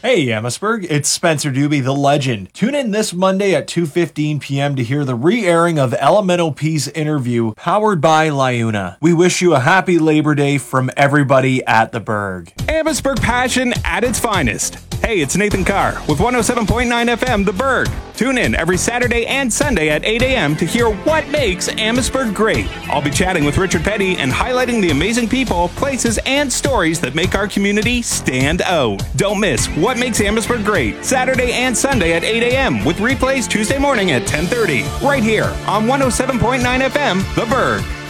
Hey, Amherstburg, it's Spencer Doobie, the legend. Tune in this Monday at 2:15 p.m. to hear the re-airing of Elemental P's interview, powered by Liuna. We wish you a happy Labor Day from everybody at the Berg. Amherstburg passion at its finest. Hey, it's Nathan Carr with 107.9 FM, The Berg. Tune in every Saturday and Sunday at 8 a.m. to hear what makes Amherstburg great. I'll be chatting with Richard Petty and highlighting the amazing people, places, and stories that make our community stand out. Don't miss What Makes Amherstburg Great, Saturday and Sunday at 8 a.m. with replays Tuesday morning at 10:30, right here on 107.9 FM, The Berg.